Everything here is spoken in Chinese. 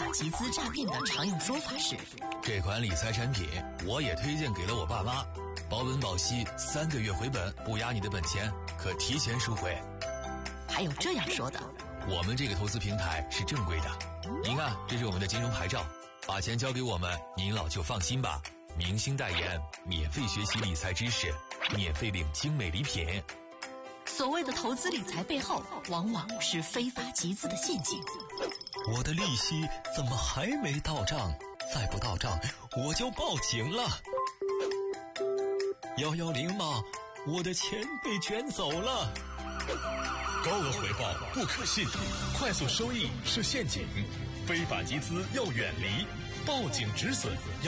法集资诈骗的常用说法是： 这款理财产品我也推荐给了我爸妈，保本保息，3个月回本，不压你的本钱，可提前赎回。 还有这样说的： 我们这个投资平台是正规的，您看，这是我们的金融牌照，把钱交给我们，您老就放心吧。明星代言，免费学习理财知识，免费领精美礼品。 所谓的投资理财背后，往往是非法集资的陷阱。 我的利息怎么还没到账？再不到账，我就报警了。110吗？我的钱被卷走了。 高额回报不可信，快速收益是陷阱，非法集资要远离，报警止损。